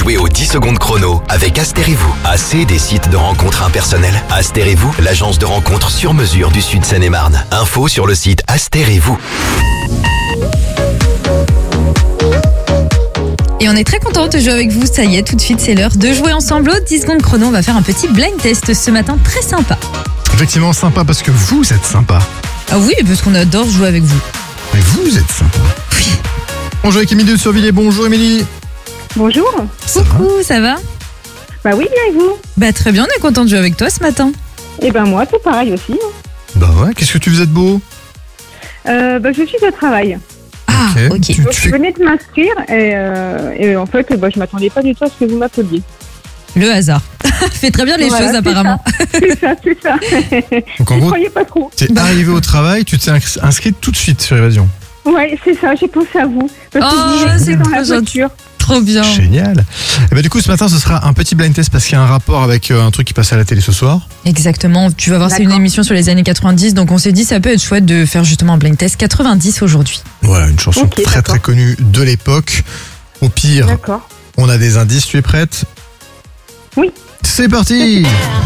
Jouez aux 10 secondes chrono avec Aster et vous. Assez des sites de rencontres impersonnelles. Aster et vous, l'agence de rencontres sur mesure du Sud Seine-et-Marne. Info sur le site Aster et vous. Et on est très content de jouer avec vous. Ça y est, tout de suite, c'est l'heure de jouer ensemble aux 10 secondes chrono. On va faire un petit blind test ce matin, très sympa. Effectivement, sympa parce que vous êtes sympa. Ah oui, parce qu'on adore jouer avec vous. Mais vous êtes sympa. Oui. On joue avec Émilie de Survillers. Bonjour Émilie. Bonjour. Coucou, ça va? Bah oui, bien et vous? Bah très bien, on est content de jouer avec toi ce matin. Et ben moi, tout pareil aussi. Bah ouais, qu'est-ce que tu faisais de beau? Je suis au travail. Ah, ok. Tu Donc, je fais... venais de m'inscrire et en fait, je m'attendais pas du tout à ce que vous m'appeliez. Le hasard. Fait très bien les Voilà, choses c'est apparemment. C'est ça. Donc en Je gros, croyais pas trop. t'es arrivé au travail, tu t'es inscrite tout de suite sur Évasion. Ouais, c'est ça, j'ai pensé à vous. Parce que Oh, je c'est disais dans la trop gentil. voiture. Trop bien. Génial. Et bah du coup, ce matin, ce sera un petit blind test parce qu'il y a un rapport avec un truc qui passe à la télé ce soir. Exactement, tu vas voir, c'est une D'accord. émission sur les années 90, donc on s'est dit ça peut être chouette de faire justement un blind test 90 aujourd'hui. Voilà, une chanson Ok, très d'accord. connue de l'époque. Au pire, D'accord. on a des indices. Tu es prête? Oui. C'est parti.